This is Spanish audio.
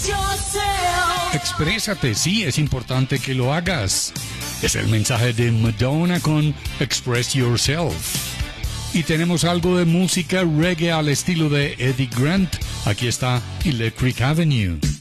Exprésate, sí, es importante que lo hagas. Es el mensaje de Madonna con Express Yourself. Y tenemos algo de música reggae al estilo de Eddie Grant. Aquí está Electric Avenue.